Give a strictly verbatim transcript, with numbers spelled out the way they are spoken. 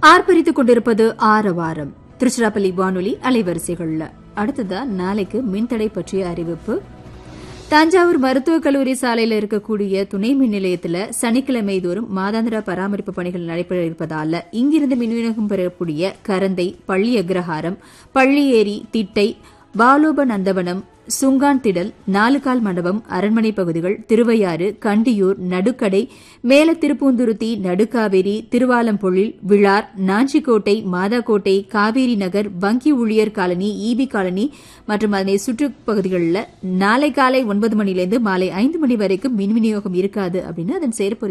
ஆர்ப்பரித்துக் கொண்டிருப்பது ஆரவாரம் திருச்சிராப்பள்ளி வானொலி அலைவரிசைகள்ல. அடுத்ததா நாளைக்கு மின்தடை பற்றிய அறிவிப்பு. தஞ்சாவூர் மருத்துவக் கல்லூரி சாலையில் இருக்கக்கூடிய துணை மின் நிலையத்தில் சனிக்கிழமை தோறும் மாதாந்திர பராமரிப்பு பணிகள் நடைபெற இருப்பதால இங்கிருந்து மின் விநியோகம் பெறக்கூடிய கரந்தை, பள்ளி அக்ரஹாரம், பள்ளியேரி, திட்டை, பாலோப நந்தவனம், சுங்கான் திடல், நாலுகால் மண்டபம், அரண்மனை பகுதிகள், திருவையாறு, கண்டியூர், நடுக்கடை, மேல திருப்பூந்துருத்தி, நடுக்காவேரி, திருவாலம்பொழில், விழார், நாஞ்சிக்கோட்டை, மாதாக்கோட்டை, காவேரி நகர், வங்கி ஊழியர் காலனி, ஈபி காலனி மற்றும் அதனை சுற்றுப்பகுதிகளில் நாளை காலை ஒன்பது மணிலிருந்து மாலை ஐந்து மணி வரைக்கும் மின் விநியோகம் இருக்காது அப்படின்னு அதன் செயற்பொறி